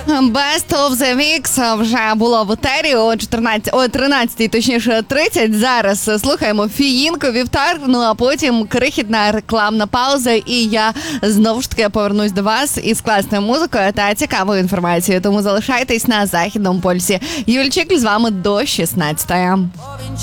Best of the Mix вже було в етері о 13, точніше 30. Зараз слухаємо Фіїнко, Вівтар, ну а потім крихітна рекламна пауза, і я знову ж таки повернусь до вас із класною музикою та цікавою інформацією. Тому залишайтесь на Західному полюсі. Юльчик з вами до 16.